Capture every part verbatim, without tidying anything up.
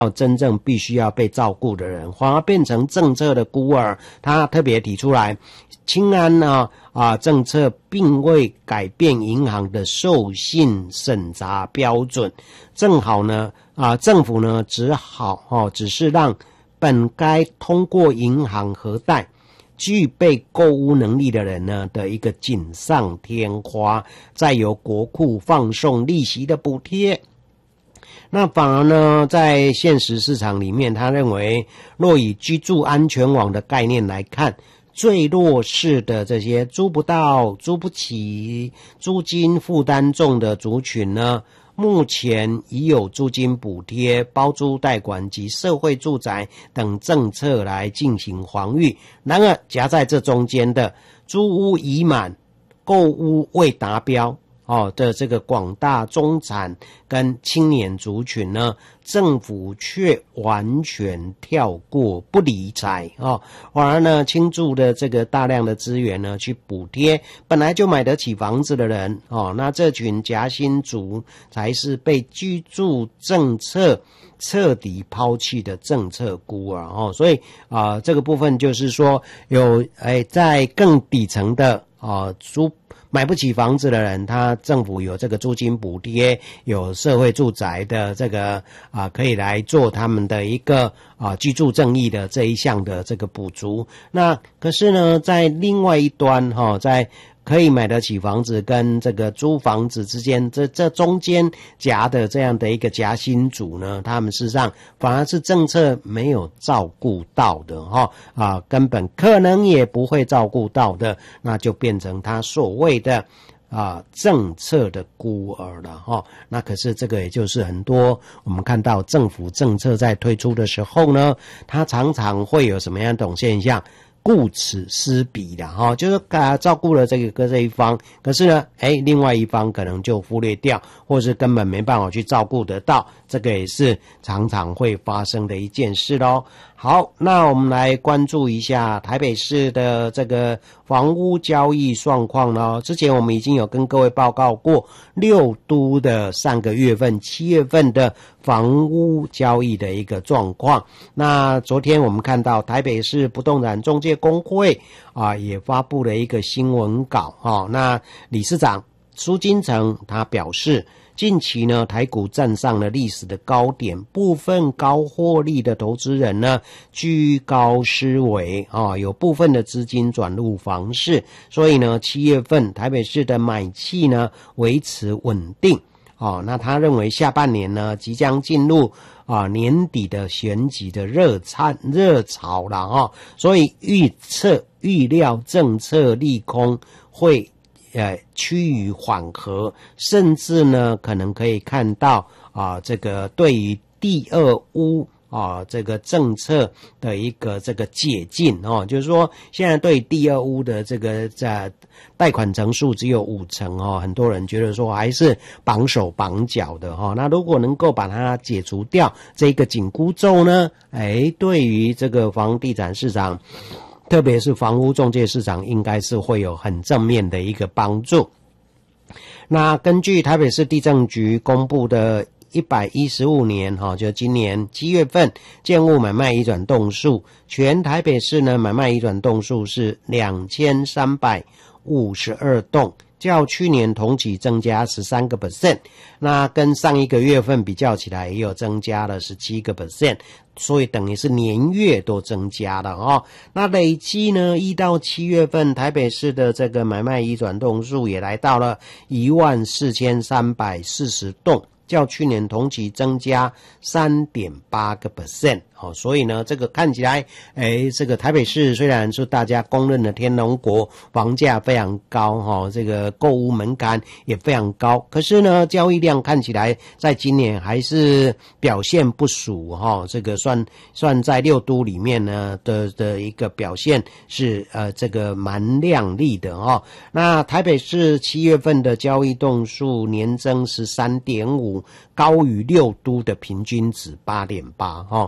真正必须要被照顾的人，反而变成政策的孤儿。他特别提出来，青安呢啊政策并未改变银行的授信审查标准，正好呢啊政府呢只好哦只是让本该通过银行核贷具备购屋能力的人呢的一个锦上添花，再由国库放送利息的补贴。那反而呢，在现实市场里面，他认为若以居住安全网的概念来看，最弱势的这些租不到、租不起、租金负担重的族群呢，目前已有租金补贴、包租代管及社会住宅等政策来进行防御。然而夹在这中间的租屋已满、购屋未达标哦的这个广大中产跟青年族群呢，政府却完全跳过不理睬哦，反而呢倾注的这个大量的资源呢去补贴本来就买得起房子的人哦，那这群夹心族才是被居住政策彻底抛弃的政策孤儿哦，所以啊、呃、这个部分就是说有哎在更底层的啊租买不起房子的人，他政府有这个租金补贴，有社会住宅的这个啊，可以来做他们的一个啊居住正义的这一项的这个补足。那可是呢，在另外一端哈、哦，在可以买得起房子跟这个租房子之间，这这中间夹的这样的一个夹心族呢，他们事实上反而是政策没有照顾到的哈啊，根本可能也不会照顾到的，那就变成他所谓的啊政策的孤儿了哈。那可是这个也就是很多我们看到政府政策在推出的时候呢，它常常会有什么样的种现象？顾此失彼的哈，就是啊照顾了这个这一方，可是呢，哎，另外一方可能就忽略掉，或是根本没办法去照顾得到，这个也是常常会发生的一件事咯。好，那我们来关注一下台北市的这个房屋交易状况咯。之前我们已经有跟各位报告过六都的上个月份七月份的房屋交易的一个状况。那昨天我们看到台北市不动产中介公会啊也发布了一个新闻稿啊，那理事长苏金城他表示，近期呢，台股站上了历史的高点，部分高获利的投资人呢居高思维啊，有部分的资金转入房市，所以呢，七月份台北市的买气呢维持稳定。哦，那他认为下半年呢即将进入啊年底的选举的热찬热潮了哦，所以预测预料政策利空会呃趋于缓和，甚至呢可能可以看到啊这个对于第二屋啊，这个政策的一个这个解禁哦，就是说现在对第二屋的这个在贷款成数只有五成哦，很多人觉得说还是绑手绑脚的哈、哦。那如果能够把它解除掉这个紧箍咒呢，哎，对于这个房地产市场，特别是房屋中介市场，应该是会有很正面的一个帮助。那根据台北市地政局公布的一百一十五年哈，就今年七月份建物买卖移转栋数，全台北市呢买卖移转栋数是两千三百五十二栋，较去年同期增加 百分之十三， 那跟上一个月份比较起来也有增加了 百分之十七， 所以等于是年月都增加了哦。那累计呢一到七月份台北市的这个买卖移转栋数也来到了一万四千三百四十栋，较去年同期增加 三点八 哦，所以呢，这个看起来，诶，这个台北市虽然是大家公认的天龙国，房价非常高哈、哦，这个购屋门槛也非常高，可是呢，交易量看起来在今年还是表现不俗哈、哦，这个算算在六都里面呢的的一个表现是呃这个蛮亮丽的哦。那台北市七月份的交易栋数年增 十三点五，高于六都的平均值 八点八 哈。那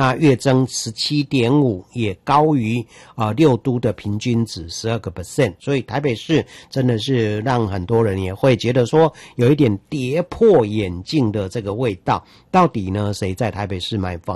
那月增 百分之十七点五， 也高于啊六都的平均值 百分之十二， 所以台北市真的是让很多人也会觉得说有一点跌破眼镜的这个味道。到底呢谁在台北市买房